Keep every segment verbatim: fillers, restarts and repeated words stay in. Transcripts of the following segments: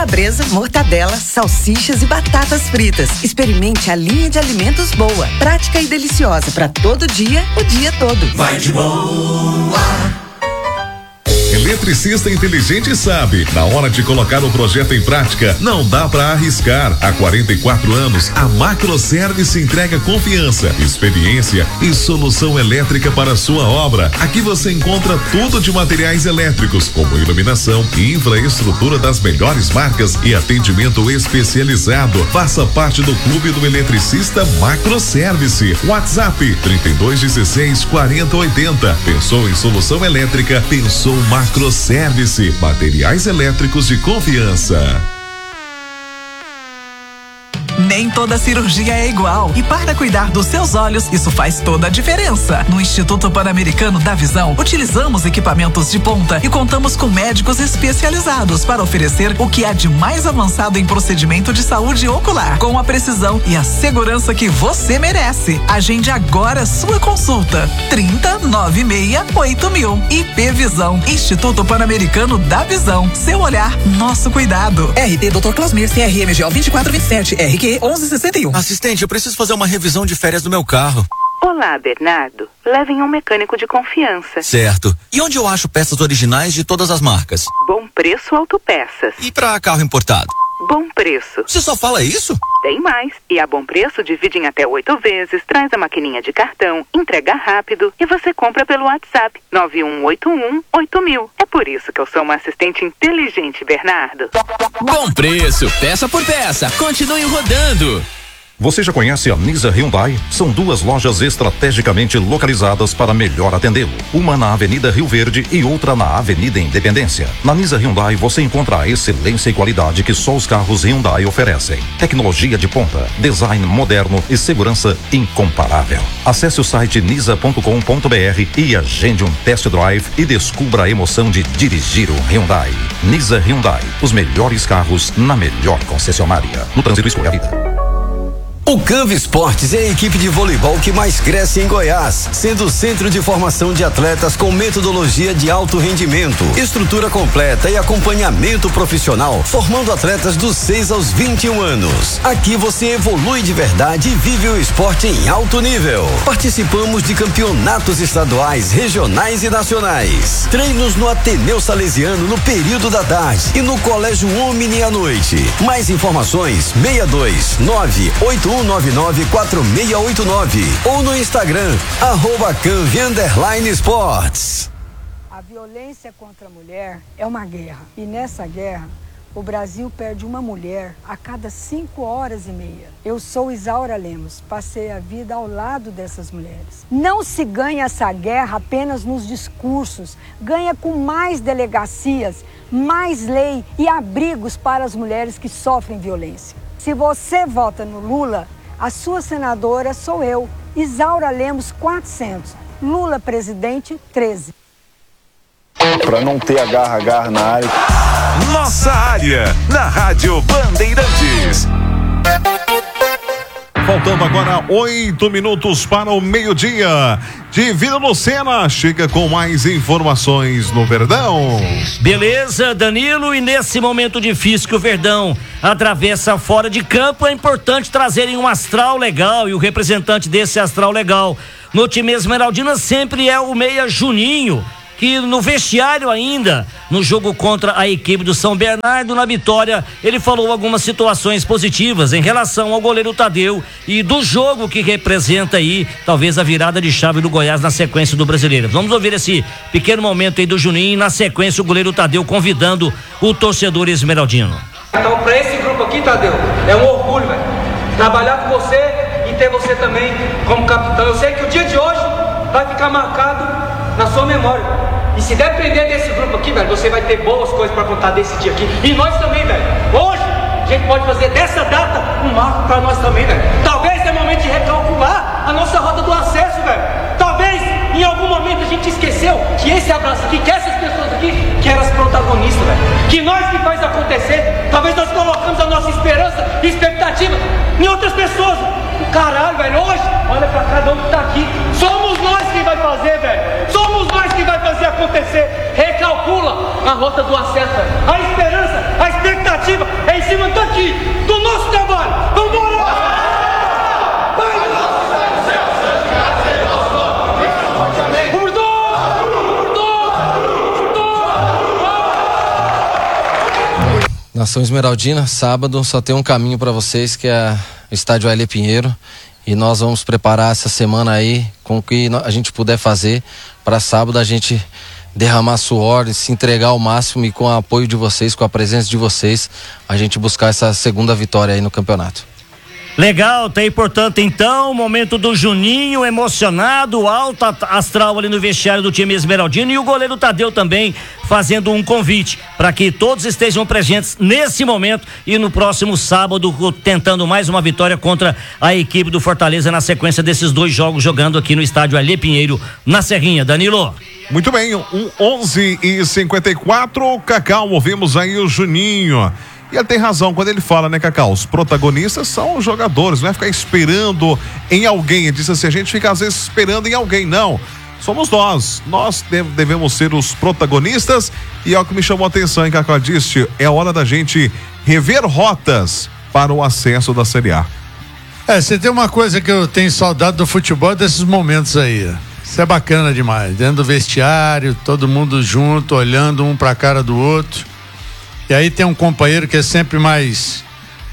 calabresa, mortadela, salsichas e batatas fritas. Experimente a linha de alimentos Boa. Prática e deliciosa para todo dia, o dia todo. Vai de Boa. Eletricista inteligente sabe, na hora de colocar o projeto em prática, não dá para arriscar. Há quarenta e quatro anos, a Macroservice entrega confiança, experiência e solução elétrica para a sua obra. Aqui você encontra tudo de materiais elétricos, como iluminação e infraestrutura das melhores marcas e atendimento especializado. Faça parte do clube do eletricista Macroservice. WhatsApp trinta e dois dezesseis quarenta oitenta. Pensou em solução elétrica? Pensou Macroservice. Materiais elétricos de confiança. Nem toda cirurgia é igual. E para cuidar dos seus olhos, isso faz toda a diferença. No Instituto Pan-Americano da Visão, utilizamos equipamentos de ponta e contamos com médicos especializados para oferecer o que há de mais avançado em procedimento de saúde ocular, com a precisão e a segurança que você merece. Agende agora sua consulta. trinta, noventa e seis, oito mil. I P Visão, Instituto Pan-Americano da Visão. Seu olhar, nosso cuidado. R T doutor Clausmir, C R M G O vinte e quatro vinte e sete, R Q onze sessenta e um. Assistente, eu preciso fazer uma revisão de férias do meu carro. Olá, Bernardo. Levem um mecânico de confiança. Certo. E onde eu acho peças originais de todas as marcas? Bom Preço Autopeças. E pra carro importado? Bom Preço. Você só fala isso? Tem mais. E a Bom Preço divide em até oito vezes, traz a maquininha de cartão, entrega rápido e você compra pelo WhatsApp nove um oito um oito mil. É por isso que eu sou uma assistente inteligente, Bernardo. Bom Preço, peça por peça. Continue rodando. Você já conhece a Nisa Hyundai? São duas lojas estrategicamente localizadas para melhor atendê-lo. Uma na Avenida Rio Verde e outra na Avenida Independência. Na Nisa Hyundai você encontra a excelência e qualidade que só os carros Hyundai oferecem. Tecnologia de ponta, design moderno e segurança incomparável. Acesse o site nisa ponto com ponto br e agende um test drive e descubra a emoção de dirigir um Hyundai. Nisa Hyundai, os melhores carros na melhor concessionária. No trânsito, escolha a vida. O Canva Esportes é a equipe de voleibol que mais cresce em Goiás, sendo o centro de formação de atletas com metodologia de alto rendimento, estrutura completa e acompanhamento profissional, formando atletas dos seis aos vinte e um anos. Aqui você evolui de verdade e vive o esporte em alto nível. Participamos de campeonatos estaduais, regionais e nacionais. Treinos no Ateneu Salesiano no período da tarde e no Colégio Omni à noite. Mais informações seis dois nove oito um nove nove quatro seis oito nove ou no Instagram arroba Canvi underline Esportes. A violência contra a mulher é uma guerra e nessa guerra o Brasil perde uma mulher a cada cinco horas e meia. Eu sou Isaura Lemos, passei a vida ao lado dessas mulheres. Não se ganha essa guerra apenas nos discursos, ganha com mais delegacias, mais lei e abrigos para as mulheres que sofrem violência. Se você vota no Lula, a sua senadora sou eu, Isaura Lemos quatrocentos, Lula presidente treze. Para não ter agarra-agarra na área. Nossa área, na Rádio Bandeirantes. Faltando agora oito minutos para o meio-dia. Divina Lucena chega com mais informações no Verdão. Beleza, Danilo, e nesse momento difícil que o Verdão atravessa fora de campo, é importante trazerem um astral legal, e o representante desse astral legal no time Esmeraldina sempre é o meia Juninho, que no vestiário ainda, no jogo contra a equipe do São Bernardo, na vitória, ele falou algumas situações positivas em relação ao goleiro Tadeu e do jogo que representa aí, talvez a virada de chave do Goiás na sequência do Brasileiro. Vamos ouvir esse pequeno momento aí do Juninho e na sequência o goleiro Tadeu convidando o torcedor esmeraldino. Então, pra esse grupo aqui, Tadeu, é um orgulho, velho, trabalhar com você e ter você também como capitão. Eu sei que o dia de hoje vai ficar marcado na sua memória. E se depender desse grupo aqui, velho, você vai ter boas coisas pra contar desse dia aqui. E nós também, velho. Hoje, a gente pode fazer dessa data um marco pra nós também, velho. Talvez é momento de recalcular a nossa rota do acesso, velho. Talvez, em algum momento, a gente esqueceu que esse abraço aqui, que essas pessoas aqui, que eram as protagonistas, velho. Que nós que faz acontecer. Talvez nós colocamos a nossa esperança e expectativa em outras pessoas. Caralho, velho, hoje, olha pra cada um que tá aqui. Somos nós quem vai fazer, velho. Somos nós quem vai fazer acontecer. Recalcula a rota do acesso, velho. A esperança, a expectativa Nação Esmeraldina, sábado só tem um caminho para vocês, que é o Estádio Ailê Pinheiro, e nós vamos preparar essa semana aí com o que a gente puder fazer para sábado a gente derramar suor e se entregar ao máximo, e com o apoio de vocês, com a presença de vocês, a gente buscar essa segunda vitória aí no campeonato. Legal, tá aí, portanto, então, momento do Juninho, emocionado, alto astral ali no vestiário do time esmeraldino, e o goleiro Tadeu também fazendo um convite para que todos estejam presentes nesse momento e no próximo sábado, tentando mais uma vitória contra a equipe do Fortaleza na sequência desses dois jogos, jogando aqui no estádio Ailê Pinheiro, na Serrinha. Danilo. Muito bem, um onze e cinquenta e quatro, Cacau, ouvimos aí o Juninho. E ele tem razão quando ele fala, né, Cacau? Os protagonistas são os jogadores, não é ficar esperando em alguém. Ele disse assim, a gente fica às vezes esperando em alguém, não. Somos nós, nós devemos ser os protagonistas, e é o que me chamou a atenção, hein, Cacau? Disse, é hora da gente rever rotas para o acesso da Série A. É, você tem uma coisa que eu tenho saudade do futebol, desses momentos aí. Isso é bacana demais, dentro do vestiário, todo mundo junto, olhando um para a cara do outro. E aí tem um companheiro que é sempre mais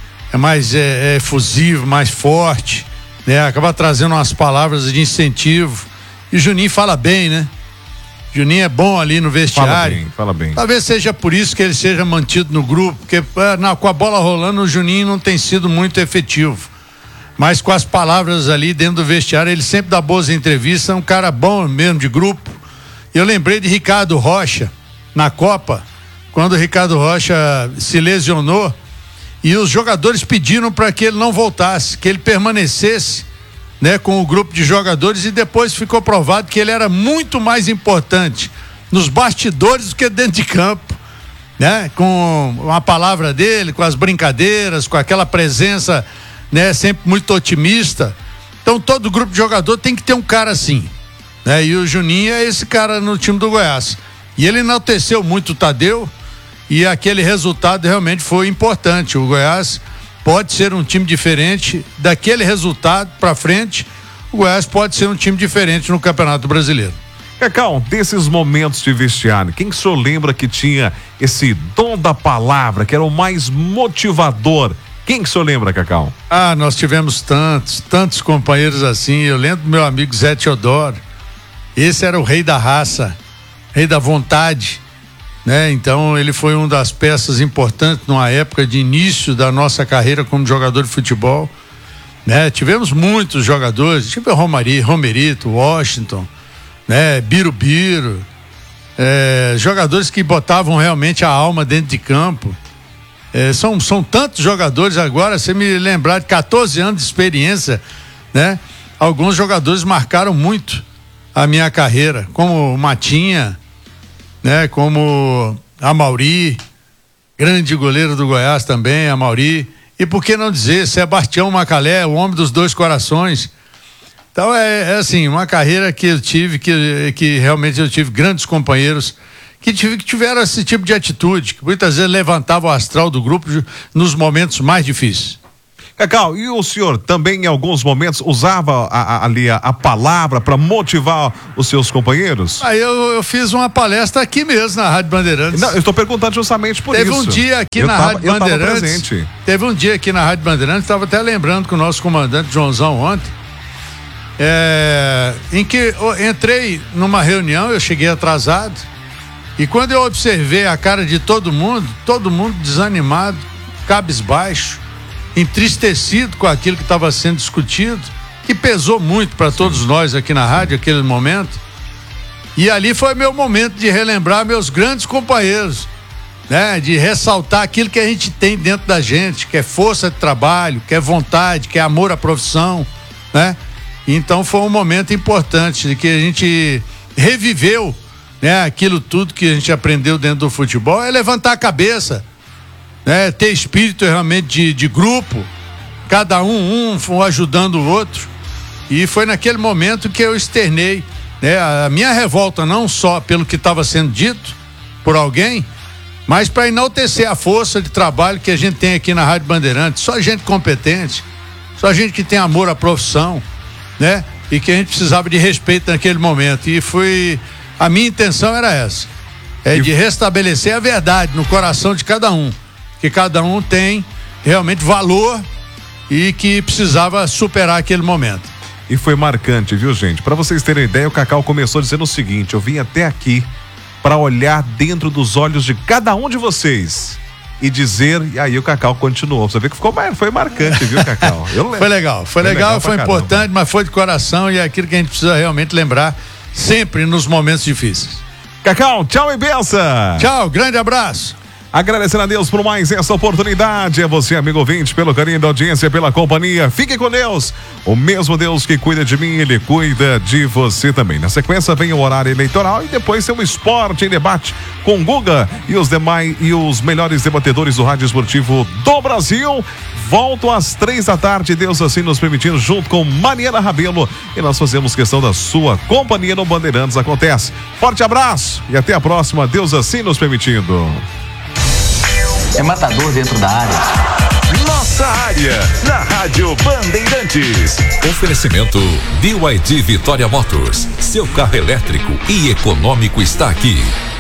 é mais é, é efusivo, mais forte, né? Acaba trazendo umas palavras de incentivo. E o Juninho fala bem, né? Juninho é bom ali no vestiário. Fala bem, fala bem. Talvez seja por isso que ele seja mantido no grupo, porque na, com a bola rolando o Juninho não tem sido muito efetivo. Mas com as palavras ali dentro do vestiário, ele sempre dá boas entrevistas, é um cara bom mesmo de grupo. Eu lembrei de Ricardo Rocha na Copa, quando o Ricardo Rocha se lesionou e os jogadores pediram para que ele não voltasse, que ele permanecesse, né, com o grupo de jogadores, e depois ficou provado que ele era muito mais importante nos bastidores do que dentro de campo, né, com a palavra dele, com as brincadeiras, com aquela presença, né, sempre muito otimista. Então todo grupo de jogador tem que ter um cara assim, né, e o Juninho é esse cara no time do Goiás, e ele enalteceu muito o Tadeu. E aquele resultado realmente foi importante. O Goiás pode ser um time diferente daquele resultado para frente. O Goiás pode ser um time diferente no Campeonato Brasileiro. Cacau, desses momentos de vestiário, quem que o senhor lembra que tinha esse dom da palavra, que era o mais motivador? Quem que o senhor lembra, Cacau? Ah, nós tivemos tantos, tantos companheiros assim. Eu lembro do meu amigo Zé Teodoro. Esse era o rei da raça, rei da vontade. Né? Então ele foi uma das peças importantes numa época de início da nossa carreira como jogador de futebol, né? Tivemos muitos jogadores, tipo Romari, Romerito, Washington, né? Birubiru, é, jogadores que botavam realmente a alma dentro de campo. É, são, são tantos jogadores agora, você me lembrar de quatorze anos de experiência, né? Alguns jogadores marcaram muito a minha carreira, como o Matinha, né, como a Mauri, grande goleiro do Goiás também, a Mauri, e por que não dizer Sebastião Macalé, o homem dos dois corações. Então é, é assim, uma carreira que eu tive, que, que realmente eu tive grandes companheiros que, tive, que tiveram esse tipo de atitude, que muitas vezes levantavam o astral do grupo nos momentos mais difíceis. Cacau, e o senhor também em alguns momentos usava a, a, ali a, a palavra para motivar os seus companheiros? Aí eu, eu fiz uma palestra aqui mesmo na Rádio Bandeirantes. Não, eu estou perguntando justamente por teve isso. Teve um dia aqui eu na tava, Rádio Bandeirantes. Presente. Teve um dia aqui na Rádio Bandeirantes, estava até lembrando com o nosso comandante Joãozão ontem, é, em que eu entrei numa reunião, eu cheguei atrasado, e quando eu observei a cara de todo mundo, todo mundo desanimado, cabisbaixo, entristecido com aquilo que estava sendo discutido, que pesou muito para todos nós aqui na rádio, aquele momento. E ali foi meu momento de relembrar meus grandes companheiros, né? De ressaltar aquilo que a gente tem dentro da gente, que é força de trabalho, que é vontade, que é amor à profissão, né? Então foi um momento importante de que a gente reviveu, né? Aquilo tudo que a gente aprendeu dentro do futebol, é levantar a cabeça, né, ter espírito realmente de, de grupo, cada um, um ajudando o outro. E foi naquele momento que eu externei, né, a minha revolta, não só pelo que estava sendo dito por alguém, mas para enaltecer a força de trabalho que a gente tem aqui na Rádio Bandeirantes. Só gente competente, só gente que tem amor à profissão, né, e que a gente precisava de respeito naquele momento. E foi, a minha intenção era essa, é de restabelecer a verdade no coração de cada um. que cada um tem realmente valor e que precisava superar aquele momento. E foi marcante, viu, gente? Para vocês terem ideia, o Cacau começou dizendo o seguinte: eu vim até aqui para olhar dentro dos olhos de cada um de vocês e dizer, e aí o Cacau continuou. Você vê que ficou, foi marcante, viu, Cacau? Eu foi legal, foi, foi legal, legal foi importante, caramba. Mas foi de coração e é aquilo que a gente precisa realmente lembrar sempre nos momentos difíceis. Cacau, tchau e benção. Tchau, grande abraço. Agradecendo a Deus por mais essa oportunidade. É você, amigo ouvinte, pelo carinho da audiência, pela companhia. Fique com Deus. O mesmo Deus que cuida de mim, Ele cuida de você também. Na sequência vem o horário eleitoral e depois tem o Esporte em Debate com Guga e os demais e os melhores debatedores do rádio esportivo do Brasil. Volto às três da tarde, Deus assim nos permitindo, junto com Mariana Rabelo. E nós fazemos questão da sua companhia no Bandeirantes Acontece. Forte abraço e até a próxima, Deus assim nos permitindo. É matador dentro da área. Nossa área, na Rádio Bandeirantes. Oferecimento B Y D Vitória Motors. Seu carro elétrico e econômico está aqui.